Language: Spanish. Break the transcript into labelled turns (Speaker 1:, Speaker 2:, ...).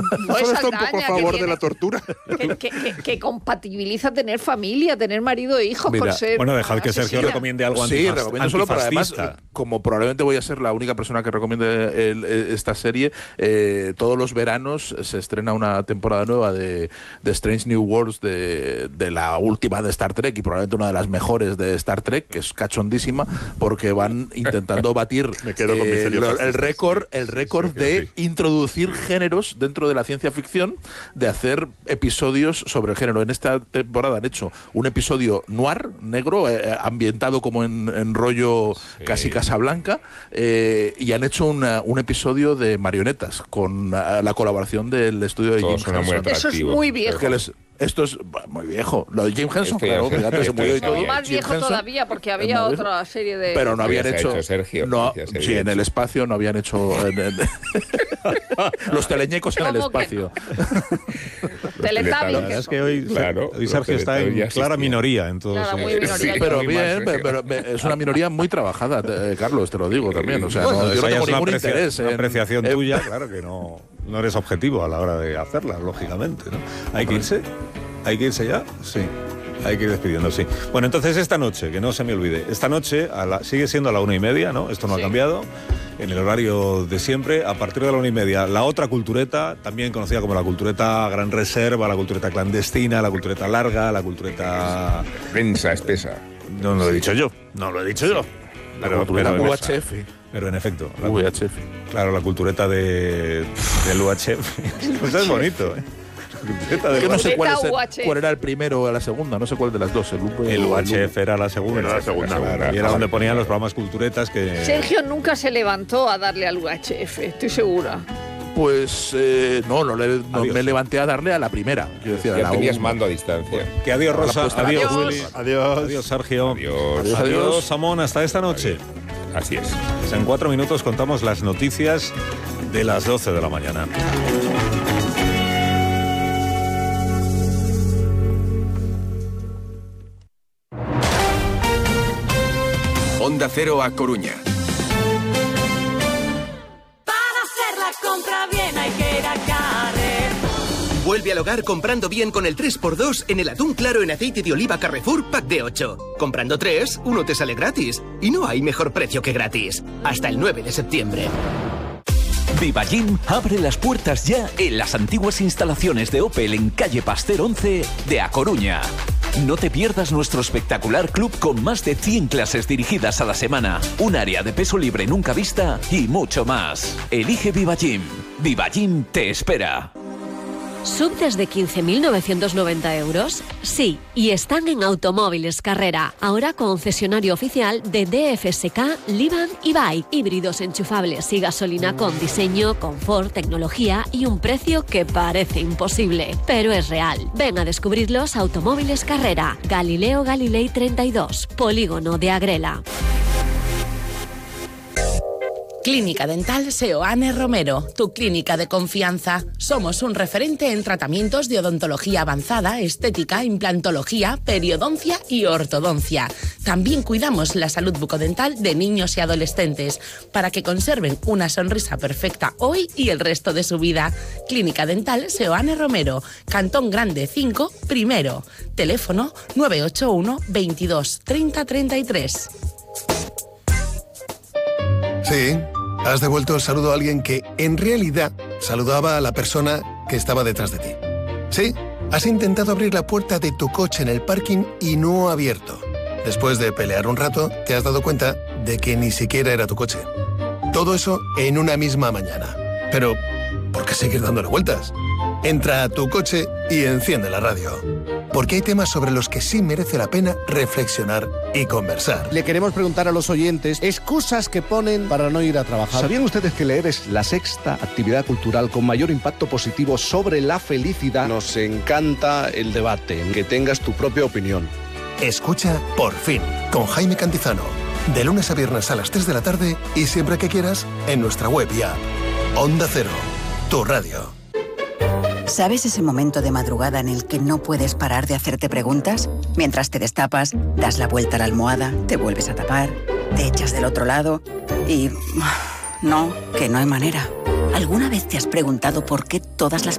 Speaker 1: Pues
Speaker 2: Solo está un poco a favor de la tortura.
Speaker 1: Que compatibiliza tener familia, tener marido e hijos con ser...
Speaker 3: Bueno, dejad que Sergio recomiende algo
Speaker 2: Sí, recomiendo solo, pero además, como probablemente voy a ser la única persona que recomiende esta serie, todos los veranos se estrena una temporada nueva de Strange New Worlds, de la última de Star Trek, y probablemente una de las mejores de Star Trek, que es cachondísima, porque van intentando batir el récord de introducir géneros dentro de la ciencia ficción, de hacer episodios sobre el género. En esta temporada han hecho un episodio noir, negro, ambientado como en rollo casi Casablanca, y han hecho un episodio de marionetas con la colaboración del estudio de Jim Henson.
Speaker 1: Eso es muy viejo.
Speaker 2: Esto es muy viejo. Lo de Jim Henson, claro, fíjate, se murió y todo.
Speaker 1: Más viejo todavía, porque había otra serie de...
Speaker 2: Pero no habían hecho...
Speaker 4: Sergio,
Speaker 2: sí, en el espacio no habían hecho... los teleñecos en el espacio.
Speaker 1: Teletubbies.
Speaker 3: Es que hoy Sergio está en clara minoría en todo eso.
Speaker 2: Pero bien, pero es una minoría muy trabajada, Carlos, te lo digo también. O sea, yo no tengo ningún interés en...
Speaker 3: apreciación tuya, claro que no eres objetivo a la hora de hacerla, lógicamente, ¿no? Hay que irse ya, sí. Hay que ir despidiendo, sí. Bueno, entonces esta noche, que no se me olvide, esta noche sigue siendo a la 1:30, ¿no? Esto no ha cambiado, en el horario de siempre. A partir de la 1:30, la otra cultureta, también conocida como la cultureta Gran Reserva, la cultureta clandestina, la cultureta larga, la cultureta...
Speaker 4: densa, espesa.
Speaker 3: No lo he dicho yo.
Speaker 2: Pero UHF.
Speaker 3: Pero en efecto.
Speaker 2: UHF.
Speaker 3: Claro, la cultureta del UHF. Pues es bonito, ¿eh?
Speaker 2: Yo no sé cuál era el primero o la segunda, no sé cuál de las dos.
Speaker 3: El UHF era la segunda. Claro, y era donde ponían los programas culturetas que...
Speaker 1: Sergio nunca se levantó a darle al UHF, estoy segura.
Speaker 2: Pues no me levanté a darle a la primera. Quiero decir,
Speaker 4: ya tenías mando a distancia.
Speaker 3: Que adiós, Rosa. Adiós, Willy.
Speaker 2: Adiós,
Speaker 3: Sergio.
Speaker 2: Adiós,
Speaker 3: Samón. Hasta esta noche.
Speaker 4: Así es.
Speaker 3: Pues en 4 minutos contamos las noticias de las 12 de la mañana.
Speaker 5: Onda Cero a Coruña.
Speaker 6: Para hacer la compra bien hay que ir a Carrefour.
Speaker 5: Vuelve al hogar comprando bien con el 3x2 en el atún claro en aceite de oliva Carrefour Pack de 8. Comprando 3, uno te sale gratis. Y no hay mejor precio que gratis. Hasta el 9 de septiembre.
Speaker 7: Vivagym abre las puertas ya en las antiguas instalaciones de Opel en calle Pasteur 11 de A Coruña. No te pierdas nuestro espectacular club con más de 100 clases dirigidas a la semana, un área de peso libre nunca vista y mucho más. Elige Vivagym. Vivagym te espera.
Speaker 8: ¿Sub desde 15.990 euros? Sí, y están en Automóviles Carrera, ahora concesionario oficial de DFSK, Livan y Bike, híbridos enchufables y gasolina con diseño, confort, tecnología y un precio que parece imposible, pero es real. Ven a descubrirlos Automóviles Carrera, Galileo Galilei 32, Polígono de Agrela.
Speaker 9: Clínica Dental Seoane Romero, tu clínica de confianza. Somos un referente en tratamientos de odontología avanzada, estética, implantología, periodoncia y ortodoncia. También cuidamos la salud bucodental de niños y adolescentes para que conserven una sonrisa perfecta hoy y el resto de su vida. Clínica Dental Seoane Romero, Cantón Grande 5, primero. Teléfono 981 22 30 33.
Speaker 10: Sí, has devuelto el saludo a alguien que, en realidad, saludaba a la persona que estaba detrás de ti. Sí, has intentado abrir la puerta de tu coche en el parking y no ha abierto. Después de pelear un rato, te has dado cuenta de que ni siquiera era tu coche. Todo eso en una misma mañana. Pero, ¿por qué seguir dándole vueltas? Entra a tu coche y enciende la radio. Porque hay temas sobre los que sí merece la pena reflexionar y conversar.
Speaker 11: Le queremos preguntar a los oyentes excusas que ponen para no ir a trabajar.
Speaker 12: ¿Sabían ustedes que leer es la sexta actividad cultural con mayor impacto positivo sobre la felicidad? Nos encanta el debate, que tengas tu propia opinión.
Speaker 10: Escucha Por Fin, con Jaime Cantizano. De lunes a viernes a las 3 de la tarde y siempre que quieras en nuestra web y app. Onda Cero, tu radio.
Speaker 13: ¿Sabes ese momento de madrugada en el que no puedes parar de hacerte preguntas? Mientras te destapas, das la vuelta a la almohada, te vuelves a tapar, te echas del otro lado y... No, que no hay manera. ¿Alguna vez te has preguntado por qué todas las